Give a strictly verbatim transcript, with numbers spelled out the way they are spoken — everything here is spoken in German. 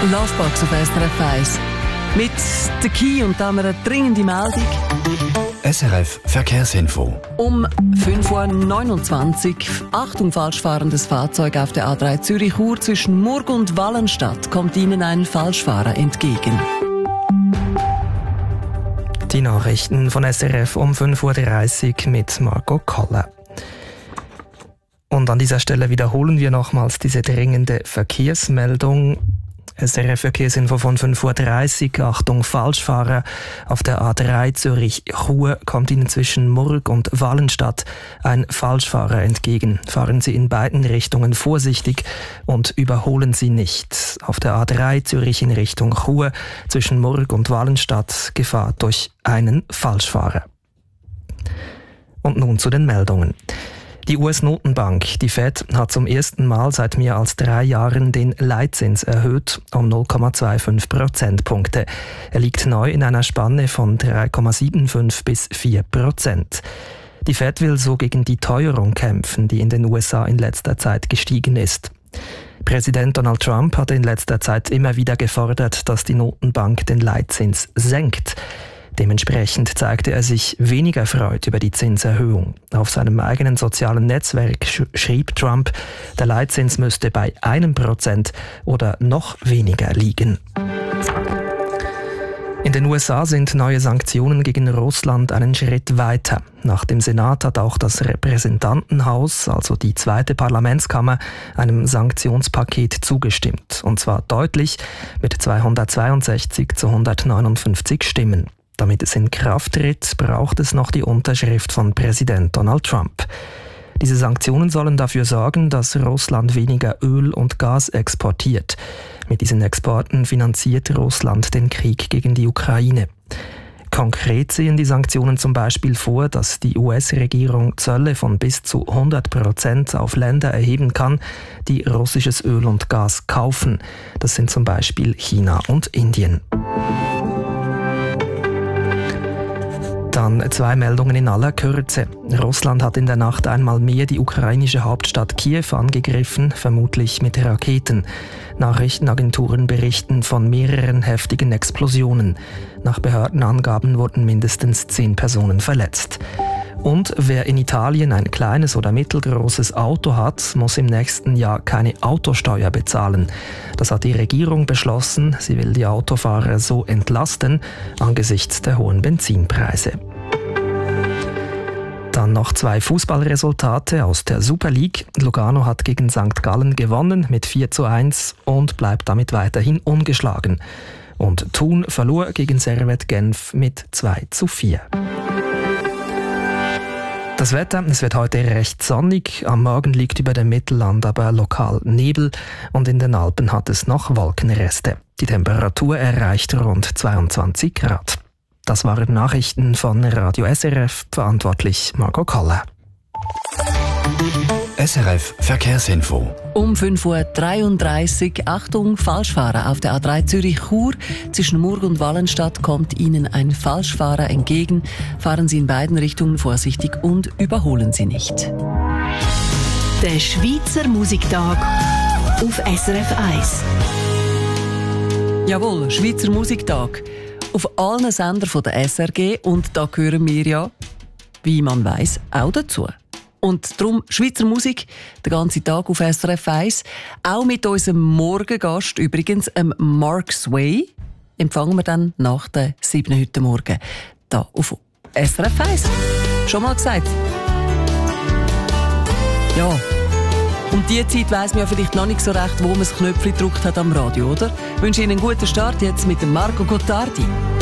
Lovebox auf S R F eins. Mit der Key und dann eine dringende Meldung. S R F Verkehrsinfo. Um fünf Uhr neunundzwanzig. Achtung, falschfahrendes Fahrzeug auf der A drei Zürich-Chur zwischen Murg und Wallenstadt. Kommt Ihnen ein Falschfahrer entgegen. Die Nachrichten von S R F um fünf Uhr dreißig mit Marco Koller. Und an dieser Stelle wiederholen wir nochmals diese dringende Verkehrsmeldung. S R F Verkehrsinfo von fünf Uhr dreißig. Achtung, Falschfahrer. Auf der A drei Zürich-Chur kommt Ihnen zwischen Murg und Wallenstadt ein Falschfahrer entgegen. Fahren Sie in beiden Richtungen vorsichtig und überholen Sie nicht. Auf der A drei Zürich in Richtung Chur zwischen Murg und Wallenstadt Gefahr durch einen Falschfahrer. Und nun zu den Meldungen. Die U S-Notenbank, die Fed, hat zum ersten Mal seit mehr als drei Jahren den Leitzins erhöht um null Komma fünfundzwanzig Prozentpunkte. Er liegt neu in einer Spanne von drei Komma fünfundsiebzig bis vier Prozent. Die Fed will so gegen die Teuerung kämpfen, die in den U S A in letzter Zeit gestiegen ist. Präsident Donald Trump hatte in letzter Zeit immer wieder gefordert, dass die Notenbank den Leitzins senkt. Dementsprechend zeigte er sich weniger erfreut über die Zinserhöhung. Auf seinem eigenen sozialen Netzwerk sch- schrieb Trump, der Leitzins müsste bei einem Prozent oder noch weniger liegen. In den U S A sind neue Sanktionen gegen Russland einen Schritt weiter. Nach dem Senat hat auch das Repräsentantenhaus, also die zweite Parlamentskammer, einem Sanktionspaket zugestimmt. Und zwar deutlich mit zweihundertzweiundsechzig zu hundertneunundfünfzig Stimmen. Damit es in Kraft tritt, braucht es noch die Unterschrift von Präsident Donald Trump. Diese Sanktionen sollen dafür sorgen, dass Russland weniger Öl und Gas exportiert. Mit diesen Exporten finanziert Russland den Krieg gegen die Ukraine. Konkret sehen die Sanktionen zum Beispiel vor, dass die U S-Regierung Zölle von bis zu hundert Prozent auf Länder erheben kann, die russisches Öl und Gas kaufen. Das sind zum Beispiel China und Indien. Dann zwei Meldungen in aller Kürze. Russland hat in der Nacht einmal mehr die ukrainische Hauptstadt Kiew angegriffen, vermutlich mit Raketen. Nachrichtenagenturen berichten von mehreren heftigen Explosionen. Nach Behördenangaben wurden mindestens zehn Personen verletzt. Und wer in Italien ein kleines oder mittelgroßes Auto hat, muss im nächsten Jahr keine Autosteuer bezahlen. Das hat die Regierung beschlossen. Sie will die Autofahrer so entlasten angesichts der hohen Benzinpreise. Dann noch zwei Fußballresultate aus der Super League. Lugano hat gegen Sankt Gallen gewonnen mit vier zu eins und bleibt damit weiterhin ungeschlagen. Und Thun verlor gegen Servette Genf mit zwei zu vier. Das Wetter, es wird heute recht sonnig, am Morgen liegt über dem Mittelland aber lokal Nebel und in den Alpen hat es noch Wolkenreste. Die Temperatur erreicht rund zweiundzwanzig Grad. Das waren Nachrichten von Radio S R F, verantwortlich Marco Koller. S R F Verkehrsinfo. Um fünf Uhr dreiunddreißig. Achtung, Falschfahrer auf der A drei Zürich-Chur. Zwischen Murg und Wallenstadt kommt Ihnen ein Falschfahrer entgegen. Fahren Sie in beiden Richtungen vorsichtig und überholen Sie nicht. Der Schweizer Musiktag auf S R F eins. Jawohl, Schweizer Musiktag. Auf allen Sendern von der S R G und da gehören wir ja, wie man weiss, auch dazu. Und darum Schweizer Musik den ganzen Tag auf S R F eins. Auch mit unserem Morgengast, übrigens ähm, Mark Sway, empfangen wir dann nach der sieben heute Morgen hier auf S R F eins. Schon mal gesagt? Ja. Um diese Zeit weiss man ja vielleicht noch nicht so recht, wo man das Knöpfchen gedrückt hat am Radio, oder? Ich wünsche Ihnen einen guten Start jetzt mit dem Marco Gottardi.